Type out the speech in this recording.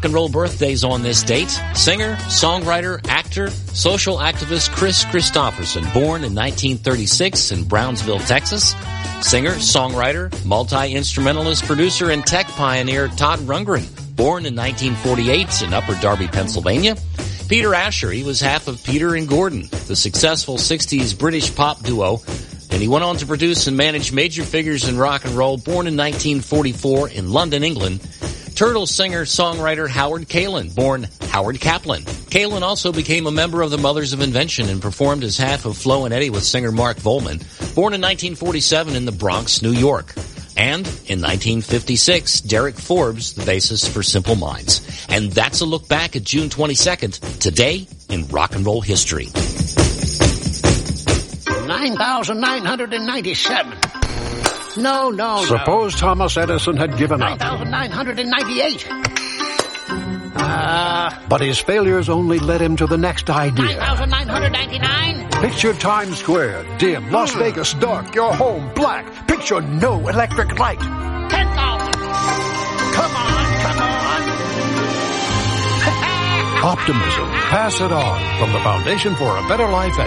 rock and roll birthdays on this date. Singer, songwriter, actor, social activist Kris Kristofferson, born in 1936 in Brownsville, Texas. Singer, songwriter, multi-instrumentalist, producer, and tech pioneer Todd Rundgren, born in 1948 in Upper Darby, Pennsylvania. Peter Asher, he was half of Peter and Gordon, the successful 60s British pop duo, and he went on to produce and manage major figures in rock and roll, born in 1944 in London, England. Turtle singer-songwriter Howard Kaylan, born Howard Kaplan. Kaylan also became a member of the Mothers of Invention and performed as half of Flo and Eddie with singer Mark Volman, born in 1947 in the Bronx, New York. And in 1956, Derek Forbes, the bassist for Simple Minds. And that's a look back at June 22nd, today in rock and roll history. 9,997. No. Suppose Thomas Edison had given up. 9,998. But his failures only led him to the next idea. 9,999. Picture Times Square, dim, Las Vegas dark, your home black. Picture no electric light. 10,000. Come on. Optimism. Pass it on from the Foundation for a Better Life at